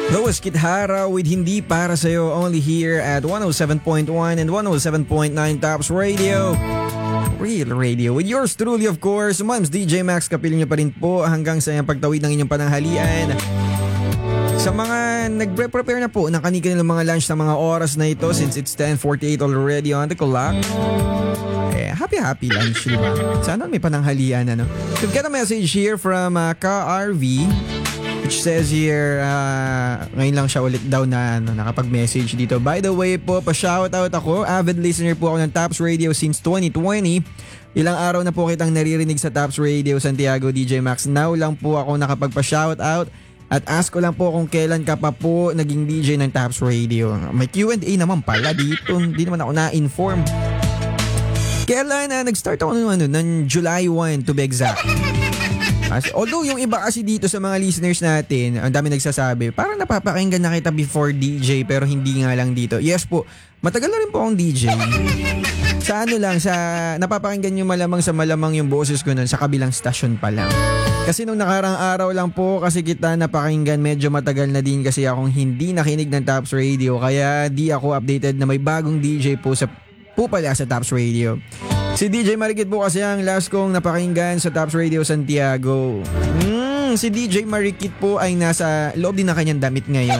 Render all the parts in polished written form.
Lois Kithara with Hindi Para Sa'yo, only here at 107.1 and 107.9 Tops Radio. Real Radio. With yours truly, of course, Moms DJ Max, kapiling niyo pa rin po hanggang sa pagtawid ng inyong pananghalian. Sa mga nagre-prepare na po ng kanilang mga lunch ng mga oras na ito, since it's 10:48 already on the clock, happy lunch, diba? Sana may pananghalian, ano? We've got a message here from KRV, which says here, ngayon lang siya ulit daw na nakapag-message dito. By the way po, pa-shoutout ako. Avid listener po ako ng Tops Radio since 2020. Ilang araw na po kitang naririnig sa Tops Radio, Santiago DJ Max. Now lang po ako nakapagpa-shoutout at ask ko lang po kung kailan ka pa po naging DJ ng Tops Radio. May Q&A naman pala dito. Hindi naman ako na-inform. Kailan nag-start ako ng July 1 to be exact. Although yung iba kasi dito sa mga listeners natin, ang dami nagsasabi, parang napapakinggan na kita before DJ pero hindi nga lang dito. Yes po, matagal na rin po akong DJ. Sa napapakinggan nyo malamang yung boses ko nun sa kabilang stasyon pa lang. Kasi nung nakarang araw lang po kasi kita napakinggan, medyo matagal na din kasi akong hindi nakinig ng Tops Radio kaya di ako updated na may bagong DJ po pala sa Tops Radio. Si DJ Marikit po kasi ang last kong napakinggan sa Tops Radio Santiago. Si DJ Marikit po ay nasa loob din na kanyang damit ngayon.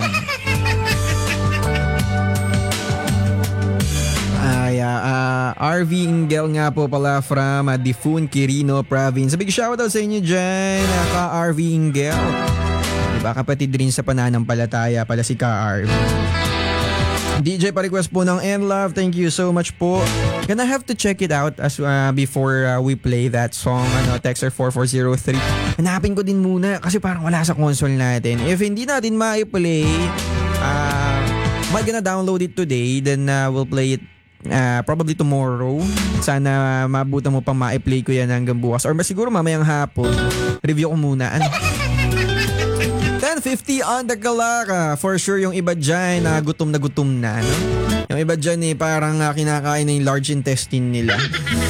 RV Ingel nga po pala from Difun, Quirino Province. Big shoutout sa inyo dyan, ka-RV Ingel. Diba, kapatid rin sa pananampalataya pala si ka-RV. DJ pa-request po ng End Love. Thank you so much po. Gonna have to check it out as before we play that song. Texter 4403. Hanapin ko din muna kasi parang wala sa console natin. If hindi natin ma-play, might gonna download it today. Then we'll play it probably tomorrow. Sana mabutan mo pa ma-play ko yan hanggang bukas. Or siguro mamayang hapon. Review ko muna. 10:50 on the clock. For sure yung iba dyan gutom na. No? Yung iba dyan parang kinakain na yung large intestine nila.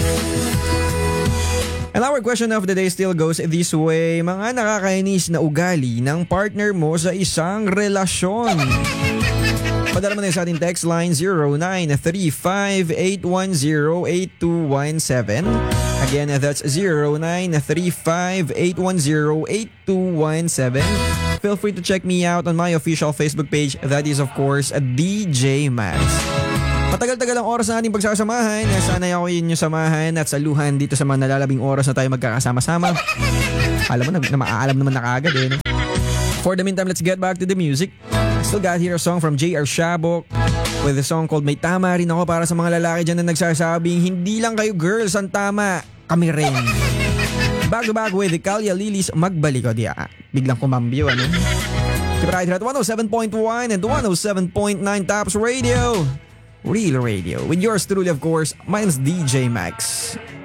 And our question of the day still goes this way. Mga nakakainis na ugali ng partner mo sa isang relasyon. Padala mo na sa ating text line 0935-810-8217. Again, that's 0935-810-8217. Feel free to check me out on my official Facebook page. That is, of course, DJ Max. Matagal-tagal ang oras na ating pagsasamahan. Sana ako yun yung samahan at saluhan dito sa mga nalalabing oras na tayo magkakasama-sama. Alam mo, maaalam naman na kaagad eh. For the meantime, let's get back to the music. Still got here a song from J.R. Shabok with a song called May Tama Rin Ako, para sa mga lalaki dyan na nagsasabing hindi lang kayo girls ang tama, kami rin. Back to back with the Kalya Lilis Magbalik. Biglang kumambyo, ano? Keep right here at 107.1 and 107.9 Tops Radio. Real Radio. With yours truly, of course, my name's DJ Max.